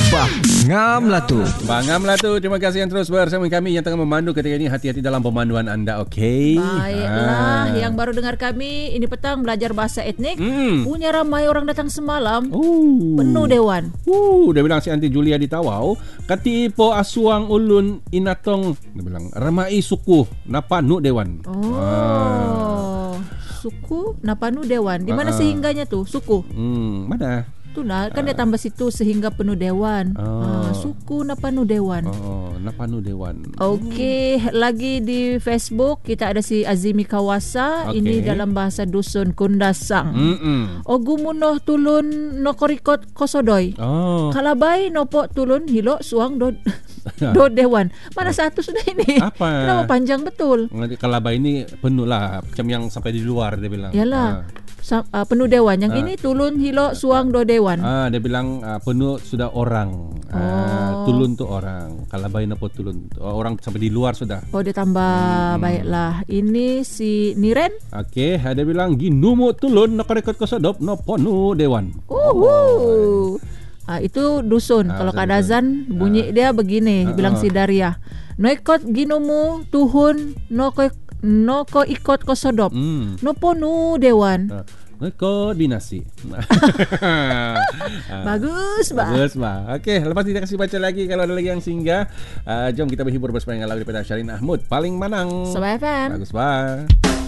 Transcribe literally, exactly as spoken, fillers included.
Bangam lah tu. Bangam lah tu. Terima kasih yang terus bersama kami yang tengah memandu ketika ini. Hati-hati dalam pemanduan anda, okey? Baiklah, ha. Yang baru dengar kami ini petang belajar bahasa etnik. Mm. Punya ramai orang datang semalam. Ooh. Penuh dewan. Uh, dia bilang si Aunty Julia di Tawau, kati po asuang ulun inatong, dia bilang ramai suku napanu dewan. Oh. Ah. Suku napanu dewan. Di mana uh-uh. sehingganya tu? Suku. Hmm, mana? Tu lah, kan dia tambah situ sehingga penuh dewan. Oh. Ha, suku napanu dewan. Oh, napanu dewan. Okey, lagi di Facebook kita ada si Azimi Kawasa. Okay. Ini dalam bahasa dusun Kundasang. Mm-mm. Ogumunoh tulun nokorikot kosodoy. Oh. Kalabay nopo tulun hilo suang do do dewan. Mana satu sudah ini? Apa? Nama panjang betul. Kalabay ini penuh lah, macam yang sampai di luar dia bilang. Yalah. Ah. Sa- uh, penuh dewan. Yang uh, ini tulun hilo suang do dewan. Ah, dia bilang uh, penuh sudah orang. Oh. Uh, tulun tu orang. Kalabay na po tulun. Orang sampai di luar sudah. Oh, dia tambah. Hmm. Baiklah. Ini si Niren. Okey, dia bilang ginumo tulun nakarekot ko sadop no ponu dewan. Uhu. Oh. Ah, itu dusun. Ah, kalau kadazan bunyi ah. dia begini, ah. bilang si Daria. Noikot ginumo tuhun no ko no ko ikot ko sadop. Mm. No ponu dewan. Ah. Ikut binasi. Bagus, Ba. Bagus, Ba. Okey, lepas kita kasih baca lagi kalau ada lagi yang singgah. Uh, jom kita berhibur bersama dengan lagu daripada Syarin Ahmud. Paling Manang. Sobat F M. Bagus, Ba.